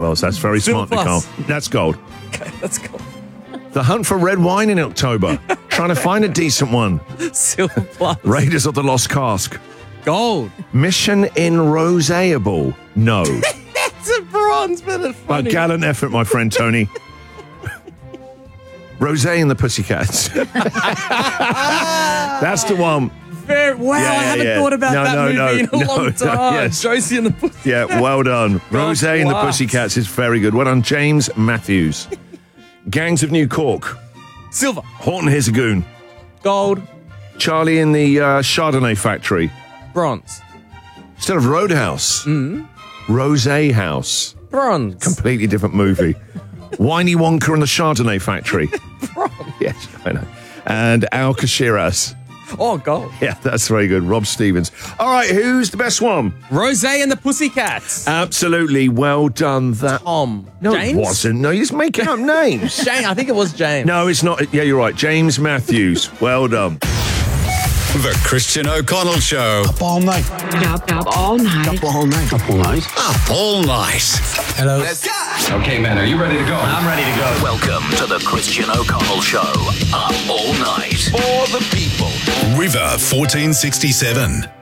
Plus. That's very smart, Nicole. That's gold. Okay, that's gold. The hunt for red wine in October. Trying to find a decent one. Silver Plus. Raiders of the Lost Cask. Gold. Mission Roseable. No. That's a bronze, but it's A funny. gallant effort, my friend Tony. Rosé and the Pussycats. That's the one. Wow, I haven't thought about that movie in a long time. Yes. Josie and the Pussycats. Yeah, well done. Rosé and the Plus. Pussycats is very good. Well done, James Matthews. Gangs of New Cork. Silver. Horton Hezegoon. Gold. Charlie in the Chardonnay factory. Bronze. Instead of Roadhouse. Rosé House. Bronze. Completely different movie. Whiny Wonka and the Chardonnay factory. Yes, I know. And Al Kashiras. Oh, gold. Yeah, that's very good. Rob Stevens. All right, who's the best one? Rosé and the Pussycats. Absolutely. Well done. That. No, James? it wasn't. No, you're just making up names. James. I think it was James. No, it's not. Yeah, you're right. James Matthews. Well done. The Christian O'Connell Show. Up all night. Up all night. Up all night. Up all night. Up all night. Hello. Let's go. Okay, man, are you ready to go? I'm ready to go. Welcome to the Christian O'Connell Show. Up all night. For the people. River 1467.